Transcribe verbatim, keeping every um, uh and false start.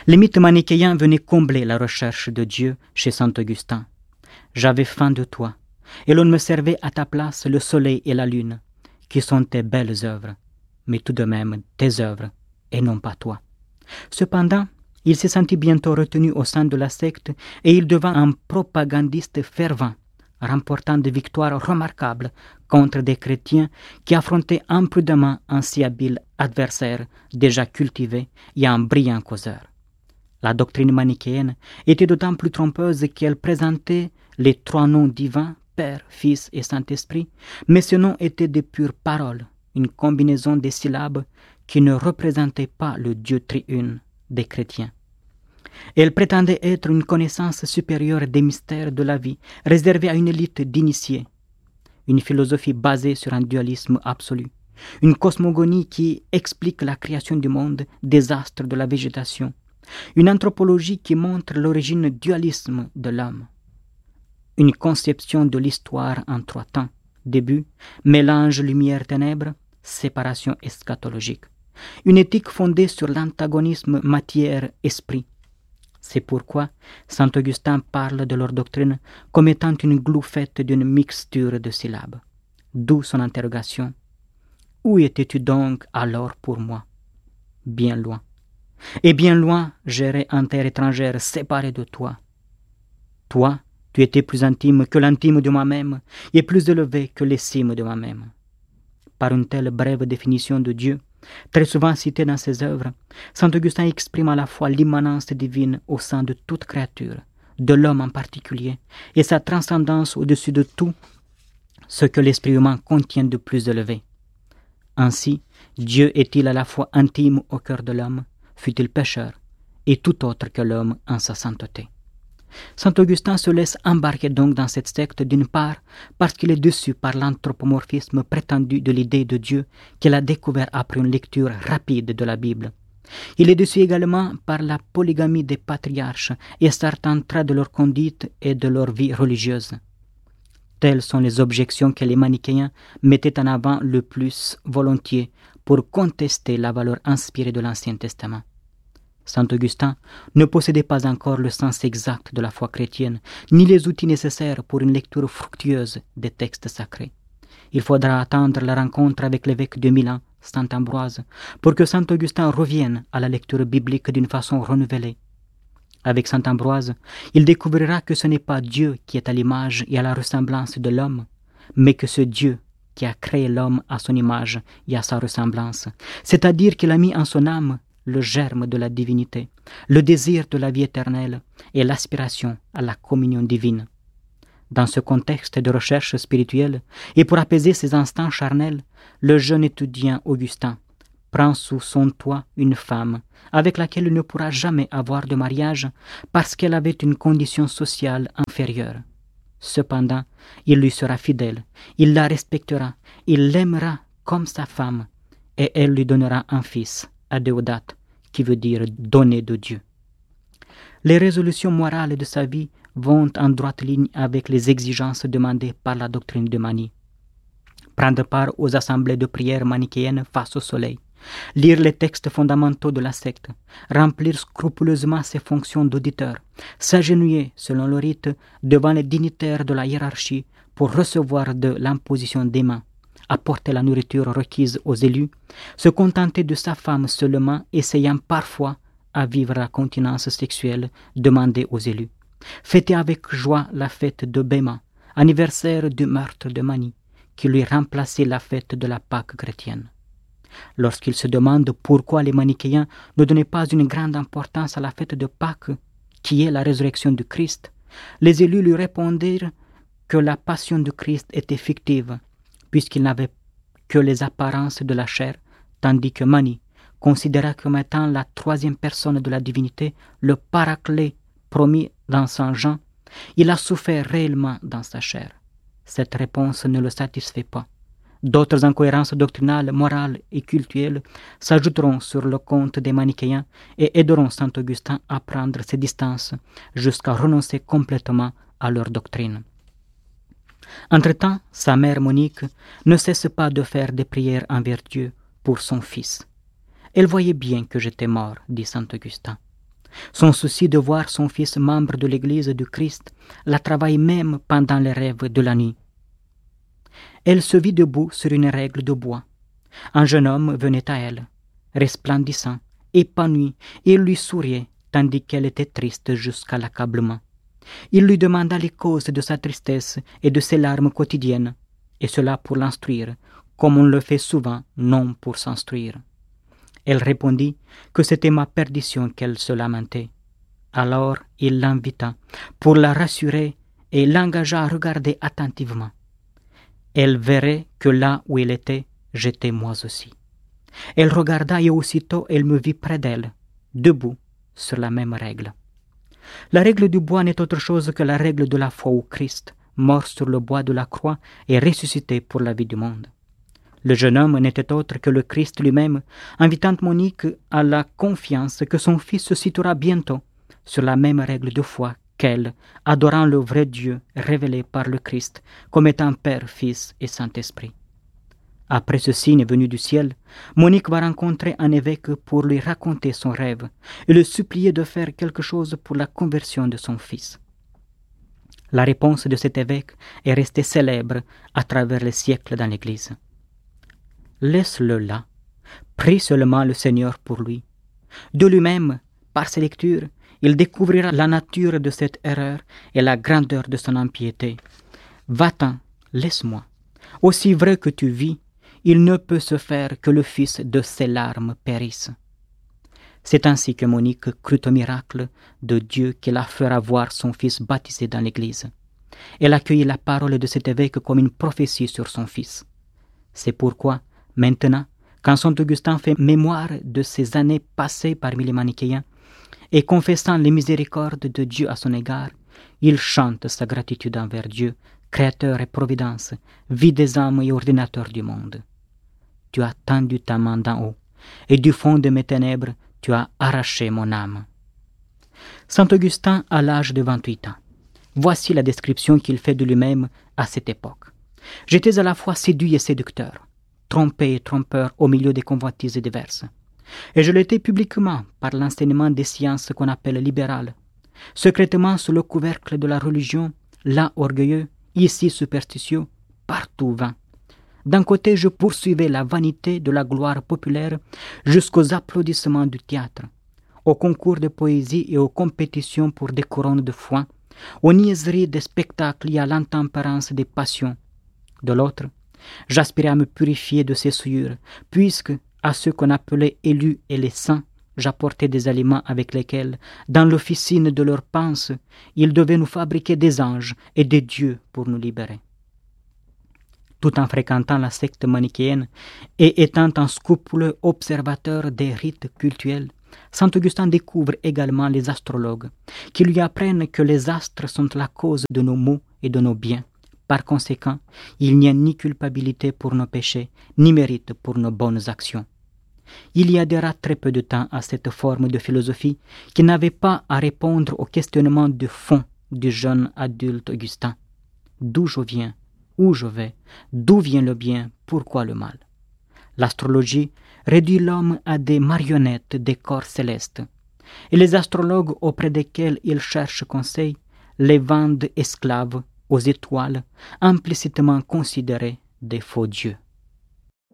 Les mythes manichéens venaient combler la recherche de Dieu chez saint Augustin. J'avais faim de toi, et l'on me servait à ta place le soleil et la lune, qui sont tes belles œuvres, mais tout de même tes œuvres, et non pas toi. Cependant, il s'est senti bientôt retenu au sein de la secte et il devint un propagandiste fervent, remportant des victoires remarquables contre des chrétiens qui affrontaient imprudemment un si habile adversaire déjà cultivé et un brillant causeur. La doctrine manichéenne était d'autant plus trompeuse qu'elle présentait les trois noms divins, Père, Fils et Saint-Esprit, mais ce nom était de pures paroles, une combinaison des syllabes qui ne représentait pas le Dieu triune des chrétiens. Elle prétendait être une connaissance supérieure des mystères de la vie, réservée à une élite d'initiés, une philosophie basée sur un dualisme absolu, une cosmogonie qui explique la création du monde, des astres, de la végétation, une anthropologie qui montre l'origine dualisme de l'homme, une conception de l'histoire en trois temps, début, mélange lumière-ténèbres, séparation eschatologique, une éthique fondée sur l'antagonisme matière-esprit. C'est pourquoi saint Augustin parle de leur doctrine comme étant une glu faite d'une mixture de syllabes. D'où son interrogation. Où étais-tu donc alors pour moi? Bien loin. Et bien loin, j'errais en terre étrangère, séparé de toi. Toi, tu étais plus intime que l'intime de moi-même, et plus élevé que les cimes de moi-même. Par une telle brève définition de Dieu, très souvent citée dans ses œuvres, saint Augustin exprime à la fois l'immanence divine au sein de toute créature, de l'homme en particulier, et sa transcendance au-dessus de tout ce que l'esprit humain contient de plus élevé. Ainsi, Dieu est-il à la fois intime au cœur de l'homme, fût-il pécheur, et tout autre que l'homme en sa sainteté. Saint Augustin se laisse embarquer donc dans cette secte d'une part parce qu'il est déçu par l'anthropomorphisme prétendu de l'idée de Dieu qu'il a découvert après une lecture rapide de la Bible. Il est déçu également par la polygamie des patriarches et certains traits de leur conduite et de leur vie religieuse. Telles sont les objections que les manichéens mettaient en avant le plus volontiers pour contester la valeur inspirée de l'Ancien Testament. Saint Augustin ne possédait pas encore le sens exact de la foi chrétienne, ni les outils nécessaires pour une lecture fructueuse des textes sacrés. Il faudra attendre la rencontre avec l'évêque de Milan, saint Ambroise, pour que saint Augustin revienne à la lecture biblique d'une façon renouvelée. Avec saint Ambroise, il découvrira que ce n'est pas Dieu qui est à l'image et à la ressemblance de l'homme, mais que ce Dieu qui a créé l'homme à son image et à sa ressemblance, c'est-à-dire qu'il a mis en son âme le germe de la divinité, le désir de la vie éternelle et l'aspiration à la communion divine. Dans ce contexte de recherche spirituelle et pour apaiser ses instincts charnels, le jeune étudiant Augustin prend sous son toit une femme avec laquelle il ne pourra jamais avoir de mariage parce qu'elle avait une condition sociale inférieure. Cependant, il lui sera fidèle, il la respectera, il l'aimera comme sa femme et elle lui donnera un fils, Adéodates, qui veut dire donné de Dieu. Les résolutions morales de sa vie vont en droite ligne avec les exigences demandées par la doctrine de Manie. Prendre part aux assemblées de prière manichéennes face au soleil, lire les textes fondamentaux de la secte, remplir scrupuleusement ses fonctions d'auditeur, s'agenouiller selon le rite devant les dignitaires de la hiérarchie pour recevoir de l'imposition des mains, apporter la nourriture requise aux élus, se contenter de sa femme seulement, essayant parfois à vivre la continence sexuelle demandée aux élus, fêter avec joie la fête de Béma, anniversaire du meurtre de Manie, qui lui remplaçait la fête de la Pâque chrétienne. Lorsqu'il se demande pourquoi les manichéens ne donnaient pas une grande importance à la fête de Pâques, qui est la résurrection du Christ, les élus lui répondirent que la passion du Christ était fictive, puisqu'il n'avait que les apparences de la chair, tandis que Manie considéra comme étant la troisième personne de la divinité, le paraclet promis dans Saint Jean, il a souffert réellement dans sa chair. Cette réponse ne le satisfait pas. D'autres incohérences doctrinales, morales et cultuelles s'ajouteront sur le compte des manichéens et aideront saint Augustin à prendre ses distances jusqu'à renoncer complètement à leur doctrine. Entre-temps, sa mère Monique ne cesse pas de faire des prières envers Dieu pour son fils. Elle voyait bien que j'étais mort, dit saint Augustin. Son souci de voir son fils membre de l'Église du Christ la travaille même pendant les rêves de la nuit. Elle se vit debout sur une règle de bois. Un jeune homme venait à elle, resplendissant, épanoui, et il lui souriait, tandis qu'elle était triste jusqu'à l'accablement. Il lui demanda les causes de sa tristesse et de ses larmes quotidiennes, et cela pour l'instruire, comme on le fait souvent, non pour s'instruire. Elle répondit que c'était ma perdition qu'elle se lamentait. Alors il l'invita pour la rassurer et l'engagea à regarder attentivement. Elle verrait que là où il était, j'étais moi aussi. Elle regarda et aussitôt elle me vit près d'elle, debout sur la même règle. La règle du bois n'est autre chose que la règle de la foi au Christ, mort sur le bois de la croix et ressuscité pour la vie du monde. Le jeune homme n'était autre que le Christ lui-même, invitant Monique à la confiance que son fils se situera bientôt sur la même règle de foi qu'elle, adorant le vrai Dieu révélé par le Christ comme étant Père, Fils et Saint-Esprit. Après ce signe venu du ciel, Monique va rencontrer un évêque pour lui raconter son rêve et le supplier de faire quelque chose pour la conversion de son fils. La réponse de cet évêque est restée célèbre à travers les siècles dans l'Église. Laisse-le là, prie seulement le Seigneur pour lui. De lui-même, par ses lectures, il découvrira la nature de cette erreur et la grandeur de son impiété. Va-t'en, laisse-moi. Aussi vrai que tu vis, il ne peut se faire que le fils de ses larmes périsse. C'est ainsi que Monique crut au miracle de Dieu qui la fera voir son fils baptisé dans l'Église. Elle accueillit la parole de cet évêque comme une prophétie sur son fils. C'est pourquoi, maintenant, quand saint Augustin fait mémoire de ces années passées parmi les manichéens, et confessant les miséricordes de Dieu à son égard, il chante sa gratitude envers Dieu, Créateur et Providence, vie des âmes et ordinateur du monde. Tu as tendu ta main d'en haut, et du fond de mes ténèbres, tu as arraché mon âme. Saint Augustin a l'âge de vingt-huit ans. Voici la description qu'il fait de lui-même à cette époque. J'étais à la fois séduit et séducteur, trompé et trompeur au milieu des convoitises diverses. Et je l'étais publiquement par l'enseignement des sciences qu'on appelle libérales, secrètement sous le couvercle de la religion, là orgueilleux, ici superstitieux, partout vain. D'un côté, je poursuivais la vanité de la gloire populaire jusqu'aux applaudissements du théâtre, aux concours de poésie et aux compétitions pour des couronnes de foin, aux niaiseries des spectacles et à l'intempérance des passions. De l'autre, j'aspirais à me purifier de ces souillures, puisque, à ceux qu'on appelait élus et les saints, j'apportais des aliments avec lesquels, dans l'officine de leurs penses, ils devaient nous fabriquer des anges et des dieux pour nous libérer. Tout en fréquentant la secte manichéenne et étant un scrupuleux observateur des rites cultuels, saint Augustin découvre également les astrologues, qui lui apprennent que les astres sont la cause de nos maux et de nos biens. Par conséquent, il n'y a ni culpabilité pour nos péchés, ni mérite pour nos bonnes actions. Il y adhéra très peu de temps à cette forme de philosophie qui n'avait pas à répondre aux questionnements de fond du jeune adulte Augustin. D'où je viens? Où je vais? D'où vient le bien? Pourquoi le mal? L'astrologie réduit l'homme à des marionnettes des corps célestes, et les astrologues auprès desquels il cherche conseil les vendent esclaves aux étoiles, implicitement considérées des faux dieux.